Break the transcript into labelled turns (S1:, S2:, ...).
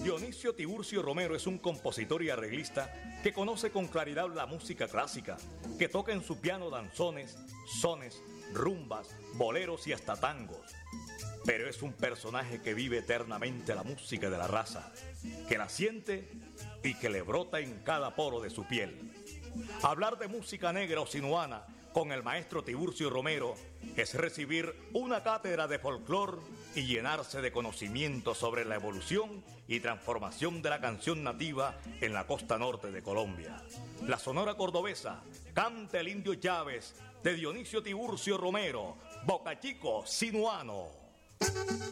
S1: Dionisio Tiburcio Romero es un compositor y arreglista que conoce con claridad la música clásica, que toca en su piano danzones, sones, rumbas, boleros y hasta tangos. Pero es un personaje que vive eternamente la música de la raza, que la siente y que le brota en cada poro de su piel. Hablar de música negra o sinuana con el maestro Tiburcio Romero es recibir una cátedra de folclor y llenarse de conocimiento sobre la evolución y transformación de la canción nativa en la costa norte de Colombia. La Sonora Cordobesa, canta el Indio Chávez, de Dionisio Tiburcio Romero, Bocachico Sinuano.